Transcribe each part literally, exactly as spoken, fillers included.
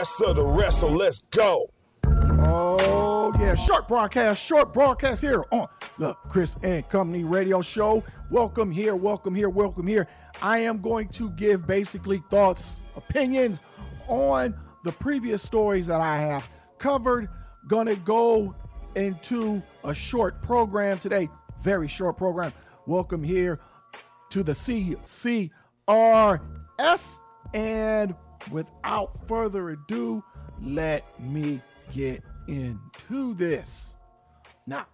best of the rest, so let's go. Oh, yeah, short broadcast, short broadcast here on the Chris and Company radio show. Welcome here, welcome here, welcome here. I am going to give basically thoughts, opinions on the previous stories that I have covered. Gonna go into a short program today, very short program. Welcome here to the C C R S. And without further ado, let me get into this. Now,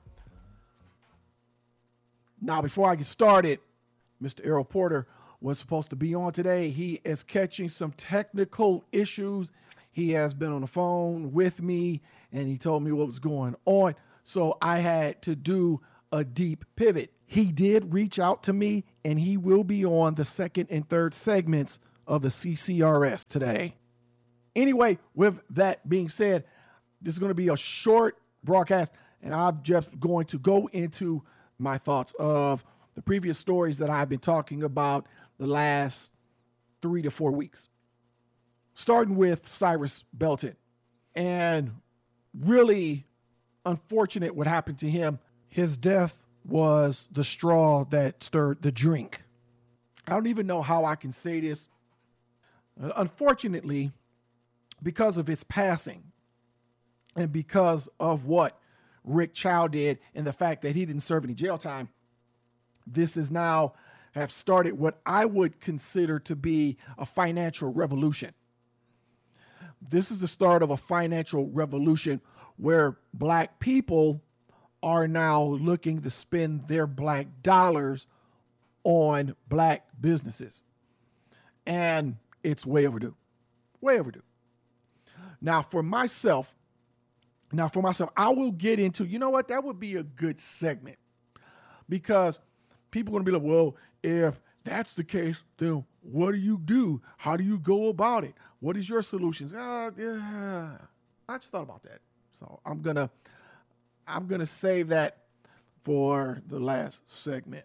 now before I get started, Mister Errol Porter was supposed to be on today. He is catching some technical issues. He has been on the phone with me and he told me what was going on. So I had to do a deep pivot. He did reach out to me and he will be on the second and third segments of the C C R S today. Anyway, with that being said, this is going to be a short broadcast and I'm just going to go into my thoughts of the previous stories that I've been talking about the last three to four weeks. Starting with Cyrus Belton, and really unfortunate what happened to him. His death was the straw that stirred the drink. I don't even know how I can say this. Unfortunately, because of its passing and because of what Rick Chow did and the fact that he didn't serve any jail time, this is now have started what I would consider to be a financial revolution. This is the start of a financial revolution where black people are now looking to spend their black dollars on black businesses. And it's way overdue, way overdue. Now for myself, now for myself, I will get into, you know what, that would be a good segment because people are going to be like, well, if that's the case, then what do you do? How do you go about it? What is your solutions? Uh, yeah, I just thought about that. So I'm going to, I'm going to save that for the last segment.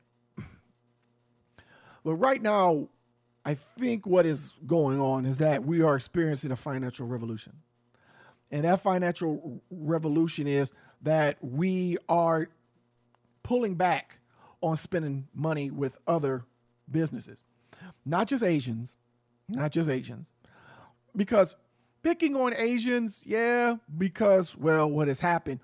But right now, I think what is going on is that we are experiencing a financial revolution. And that financial revolution is that we are pulling back on spending money with other businesses, not just Asians, not just Asians, because picking on Asians, yeah, because, well, what has happened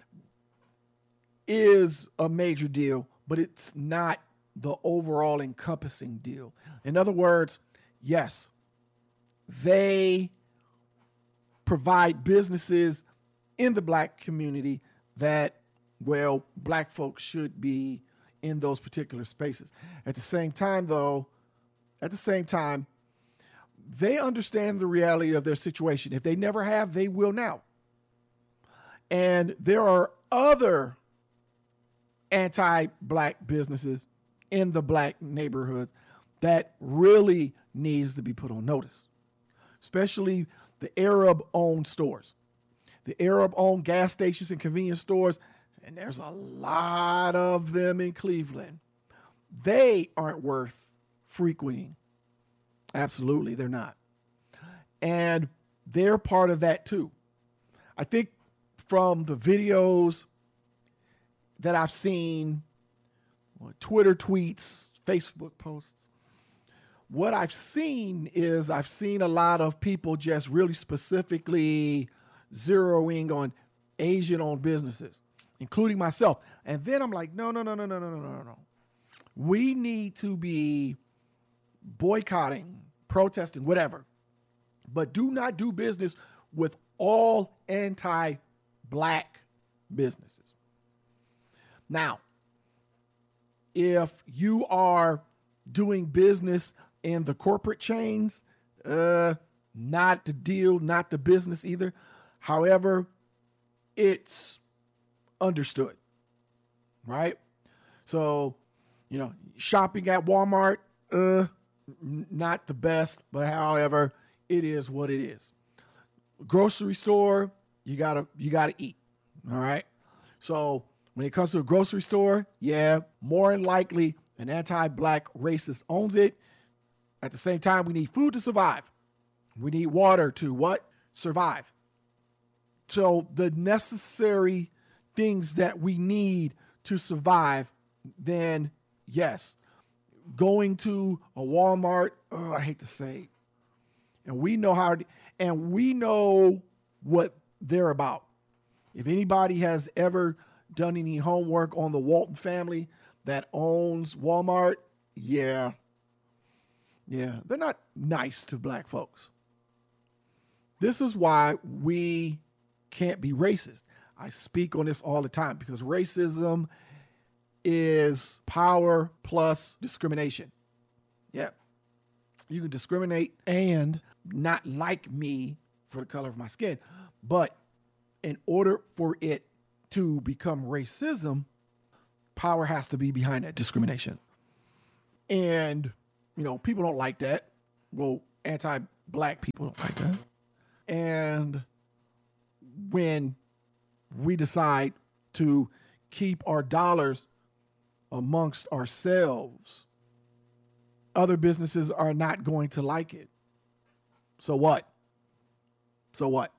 is a major deal, but it's not the overall encompassing deal. In other words, yes, they provide businesses in the black community that, well, black folks should be in those particular spaces. At the same time, though, at the same time, they understand the reality of their situation. If they never have, they will now. And there are other anti-black businesses in the black neighborhoods that really needs to be put on notice, especially the Arab-owned stores, the Arab-owned gas stations and convenience stores, and there's a lot of them in Cleveland. They aren't worth frequenting. Absolutely, they're not. And they're part of that too. I think from the videos that I've seen, Twitter tweets, Facebook posts, what I've seen is I've seen a lot of people just really specifically zeroing on Asian-owned businesses, including myself. And then I'm like, no, no, no, no, no, no, no, no, no. We need to be boycotting, protesting, whatever, but do not do business with all anti-black businesses. Now, if you are doing business in the corporate chains, uh, not the deal, not the business either. However, it's understood, right? So, you know, shopping at Walmart, uh, not the best, but however, it is what it is. Grocery store, you gotta, you gotta eat. All right. So when it comes to a grocery store, yeah, more than likely an anti-black racist owns it. At the same time, we need food to survive. We need water to what? survive. So the necessary things that we need to survive, then yes, going to a Walmart, oh, I hate to say it, and we know how, to, and we know what they're about. If anybody has ever done any homework on the Walton family that owns Walmart, yeah, yeah, they're not nice to black folks. This is why we can't be racist. I speak on this all the time because racism is power plus discrimination. Yeah. You can discriminate and not like me for the color of my skin. But in order for it to become racism, power has to be behind that discrimination. And, you know, people don't like that. Well, anti-black people don't like that. And when we decide to keep our dollars amongst ourselves, other businesses are not going to like it. So what? So what?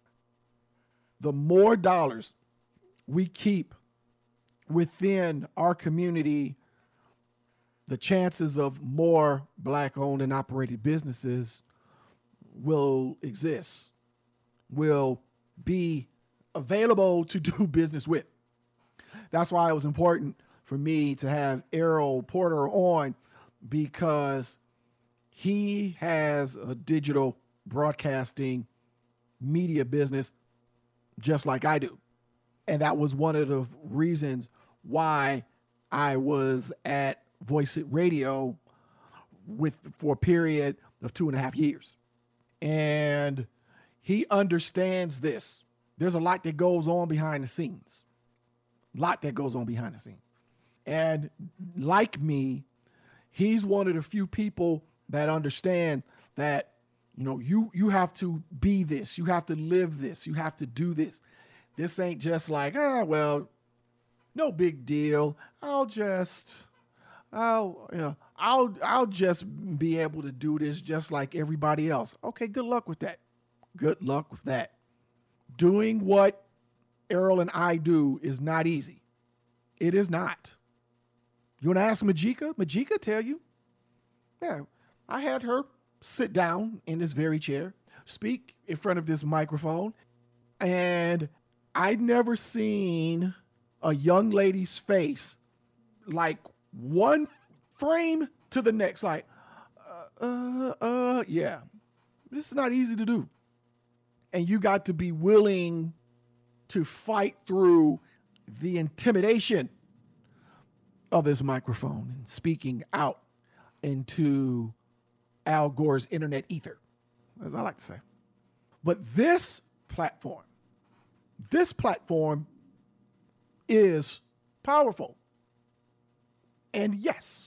The more dollars we keep within our community, the chances of more black-owned and operated businesses will exist, will be available to do business with. That's why it was important for me to have Errol Porter on, because he has a digital broadcasting media business just like I do. And that was one of the reasons why I was at Voice It Radio with for a period of two and a half years. And he understands this. There's a lot that goes on behind the scenes. A lot that goes on behind the scenes. And like me, he's one of the few people that understand that, you know, you you have to be this, you have to live this, you have to do this. This ain't just like, ah, well, no big deal. I'll just, I'll, you know, I'll, I'll just be able to do this just like everybody else. Okay, good luck with that. Good luck with that. Doing what Errol and I do is not easy. It is not. You want to ask Majika? Majika tell you. Yeah, I had her sit down in this very chair, speak in front of this microphone, and I'd never seen a young lady's face like one frame to the next, like, uh, uh, uh, yeah, this is not easy to do. And you got to be willing to fight through the intimidation of this microphone and speaking out into Al Gore's internet ether, as I like to say. But this platform, this platform is powerful. And yes,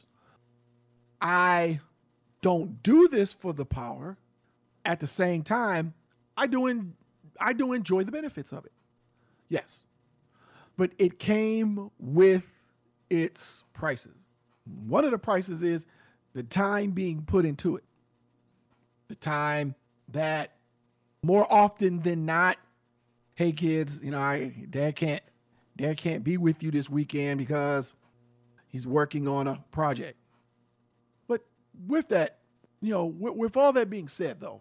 I don't do this for the power. At the same time, I do, en- I do enjoy the benefits of it. Yes. But it came with its prices. One of the prices is the time being put into it. The time that more often than not, hey kids, you know, I dad can't dad can't be with you this weekend because he's working on a project. But with that, you know, with, with all that being said though,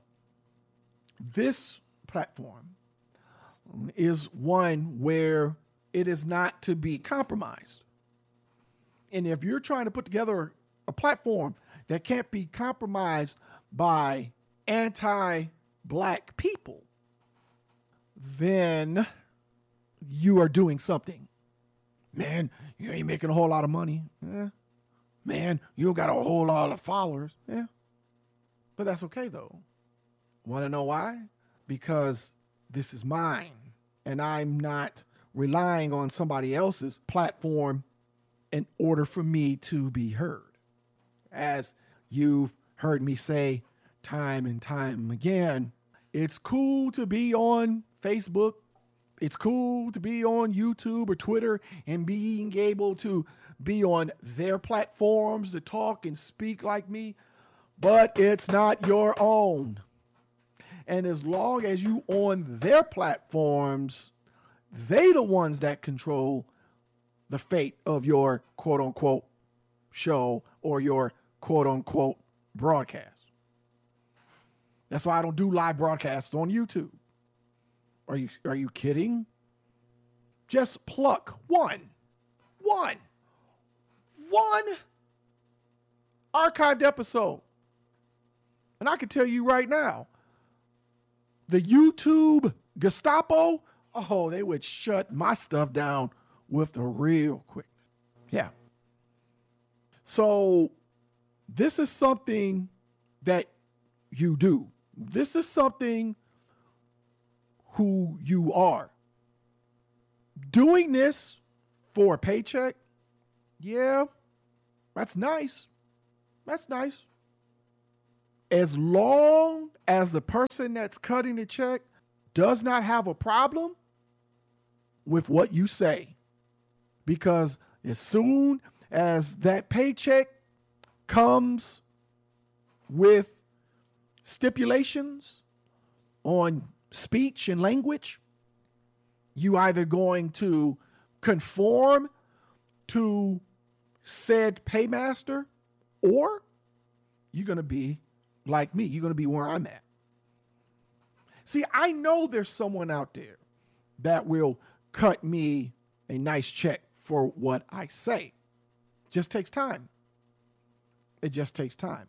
this platform is one where it is not to be compromised. And if you're trying to put together a platform that can't be compromised by anti-black people, then you are doing something. Man, you ain't making a whole lot of money. Yeah. Man, you got a whole lot of followers. Yeah. But that's okay though. Want to know why? Because this is mine and I'm not relying on somebody else's platform in order for me to be heard. As you've heard me say time and time again, it's cool to be on Facebook. It's cool to be on YouTube or Twitter and being able to be on their platforms to talk and speak like me, but it's not your own. And as long as you on their platforms, they the ones that control the fate of your quote unquote show or your quote unquote broadcast. That's why I don't do live broadcasts on YouTube. Are you are you kidding? Just pluck one, one, one archived episode. And I can tell you right now, the YouTube Gestapo, oh, they would shut my stuff down with the real quickness. Yeah. So this is something that you do. This is something who you are. Doing this for a paycheck, yeah, that's nice. That's nice. As long as the person that's cutting the check does not have a problem with what you say. Because as soon as that paycheck comes with stipulations on speech and language, you either going to conform to said paymaster, or you're going to be like me. You're going to be where I'm at. See, I know there's someone out there that will cut me a nice check for what I say. Just takes time. It just takes time.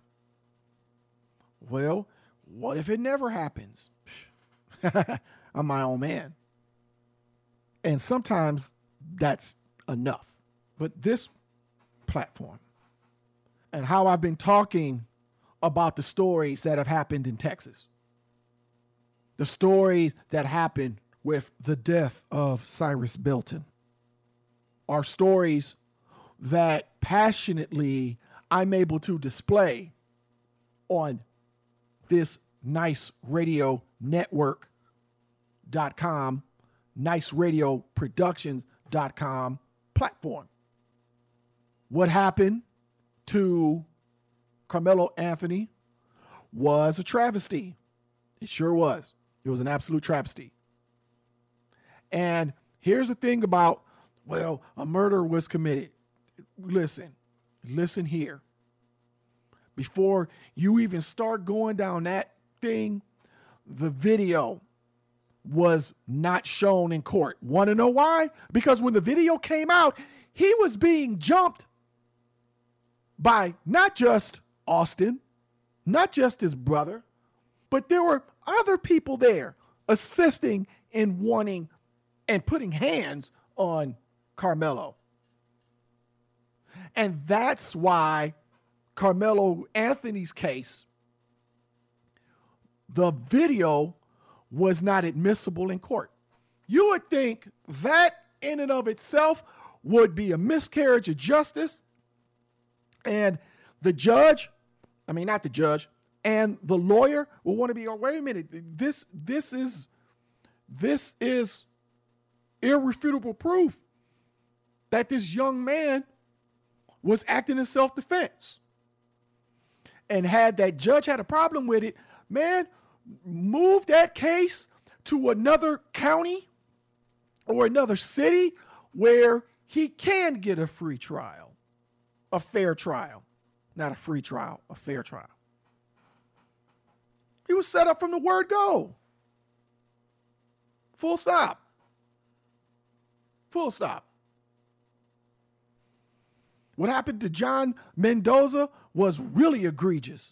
Well, what if it never happens? I'm my own man. And sometimes that's enough. But this platform and how I've been talking about the stories that have happened in Texas, the stories that happened with the death of Cyrus Belton, are stories that passionately I'm able to display on this nice radio network dot com, nice radio productions dot com platform. What happened to Carmelo Anthony was a travesty. It sure was. It was an absolute travesty. And here's the thing about, well, a murder was committed. Listen, listen here. Before you even start going down that thing, the video was not shown in court. Want to know why? Because when the video came out, he was being jumped by not just Austin, not just his brother, but there were other people there assisting in wanting and putting hands on Carmelo. And that's why Carmelo Anthony's case, the video was not admissible in court. You would think that in and of itself would be a miscarriage of justice. And the judge, I mean, not the judge, and the lawyer will want to be, oh, wait a minute, this, this is, this is irrefutable proof that this young man was acting in self-defense. And had that judge had a problem with it, man, move that case to another county or another city where he can get a free trial, a fair trial, not a free trial, a fair trial. He was set up from the word go. Full stop. Full stop. What happened to John Mendoza was really egregious.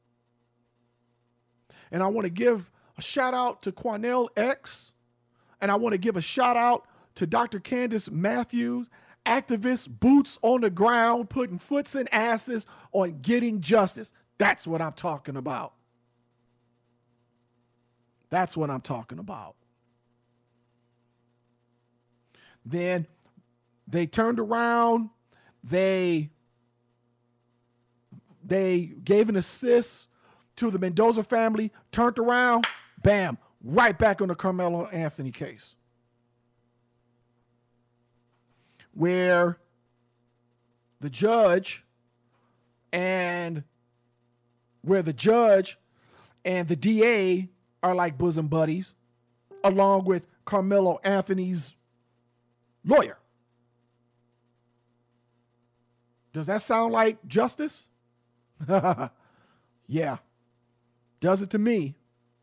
And I want to give a shout out to Quanell X. And I want to give a shout out to Doctor Candace Matthews, activist, boots on the ground, putting foots and asses on getting justice. That's what I'm talking about. That's what I'm talking about. Then they turned around. They, they gave an assist to the Mendoza family, turned around, bam, right back on the Carmelo Anthony case. Where the judge and where the judge and the D A are like bosom buddies, along with Carmelo Anthony's lawyer. Does that sound like justice? Yeah, does it to me.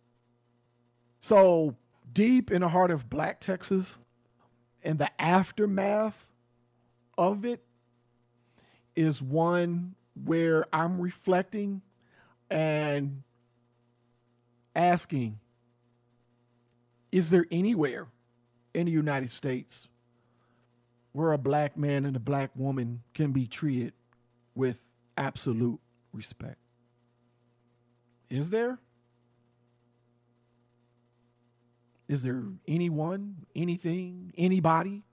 So deep in the heart of Black Texas, and the aftermath of it is one where I'm reflecting and asking, is there anywhere in the United States where a black man and a black woman can be treated with absolute respect? Is there? Is there anyone, anything, anybody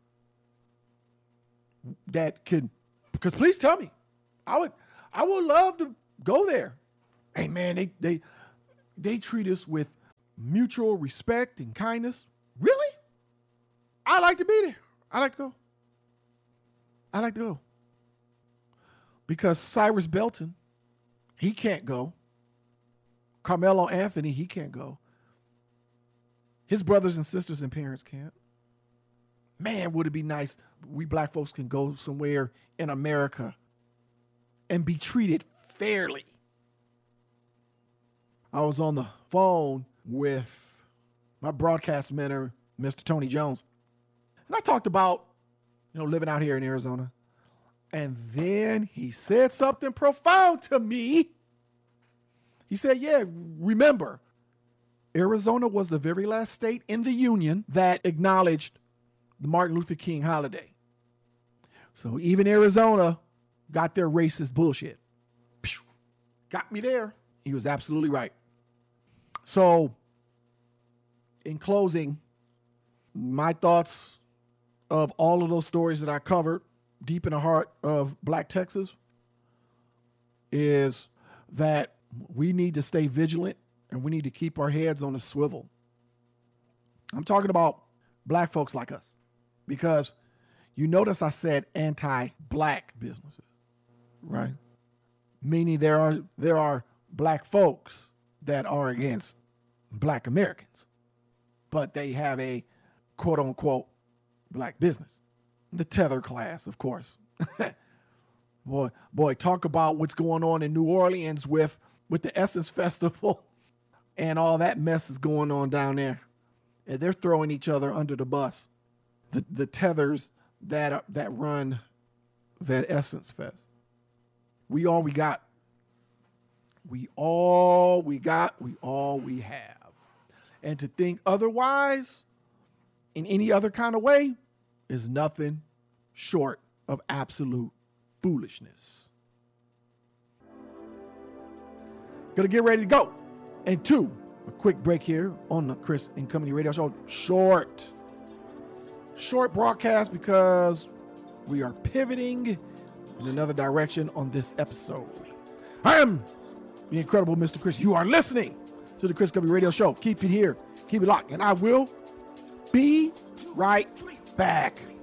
that could, because please tell me, I would, I would love to go there. Hey man, they, they, they treat us with mutual respect and kindness. Really? I like to be there. I like to go. I like to go. Because Cyrus Belton, he can't go. Carmelo Anthony, he can't go. His brothers and sisters and parents can't. Man, would it be nice we black folks can go somewhere in America and be treated fairly. I was on the phone with my broadcast mentor, Mister Tony Jones, and I talked about, you know, living out here in Arizona. And then he said something profound to me. He said, yeah, remember, Arizona was the very last state in the union that acknowledged the Martin Luther King holiday. So even Arizona got their racist bullshit. Got me there. He was absolutely right. So in closing, my thoughts of all of those stories that I covered deep in the heart of Black Texas is that we need to stay vigilant and we need to keep our heads on a swivel. I'm talking about black folks like us, because you notice I said anti-black businesses, right? Meaning there are there are black folks that are against black Americans, but they have a quote unquote black business. The tether class, of course. boy, boy, talk about what's going on in New Orleans with, with the Essence Festival and all that mess is going on down there. And they're throwing each other under the bus. The the tethers that are, that run that Essence Fest. We all we got. We all we got. We all we have. And to think otherwise in any other kind of way is nothing short of absolute foolishness. Gonna get ready to go. And two, a quick break here on the Chris and Company Radio Show. Short, short broadcast because we are pivoting in another direction on this episode. I am the incredible Mister Chris. You are listening to the Chris Company Radio Show. Keep it here, keep it locked, and I will be right back.